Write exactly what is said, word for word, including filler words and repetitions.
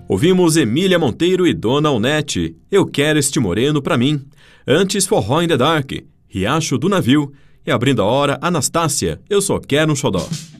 Ouvimos Emília Monteiro e Dona Onete, Eu Quero Este Moreno Pra Mim. Antes, Forró in the Dark, Riacho do Navio. E abrindo a hora, Anastácia, Eu Só Quero um Xodó.